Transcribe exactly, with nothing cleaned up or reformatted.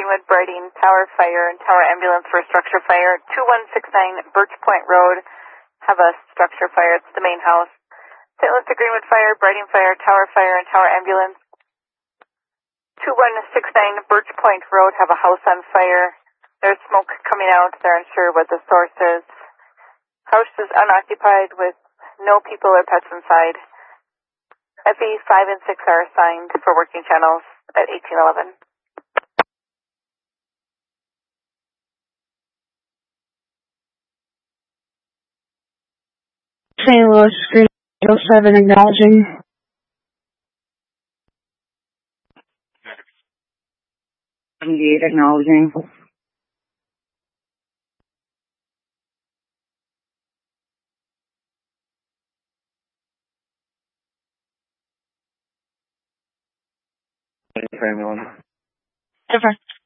Greenwood, Briding, Tower Fire, and Tower Ambulance for a structure fire. two one six nine Birch Point Road, have a structure fire. It's the main house. Saint Louis to Greenwood Fire, Briding Fire, Tower Fire, and Tower Ambulance. two one six nine Birch Point Road, have a house on fire. There's smoke coming out. They're unsure what the source is. House is unoccupied with no people or pets inside. F E five and six are assigned for working channels at eighteen eleven. Saint Louis, Green oh seven, acknowledging. seventy-eight, acknowledging. For ambulance. Different.